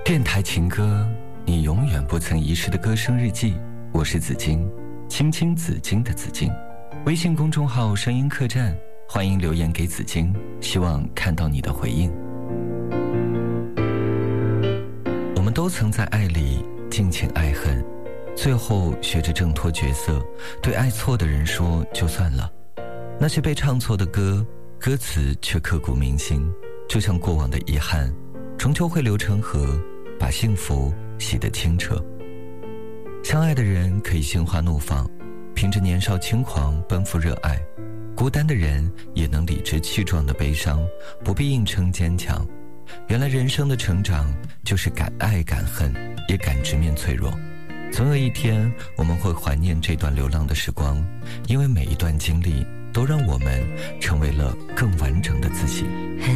电台情歌，你永远不曾遗失的歌声日记。我是紫金，青青紫金的紫金。微信公众号声音客栈，欢迎留言给紫金，希望看到你的回应。我们都曾在爱里尽情爱恨，最后学着挣脱角色，对爱错的人说就算了。那些被唱错的歌，歌词却刻骨铭心，就像过往的遗憾，终究会流成河，把幸福洗得清澈。相爱的人可以心花怒放，凭着年少轻狂奔赴热爱，孤单的人也能理直气壮的悲伤，不必硬撑坚强。原来人生的成长就是敢爱敢恨，也敢直面脆弱。总有一天我们会怀念这段流浪的时光，因为每一段经历都让我们成为了更完整的自己。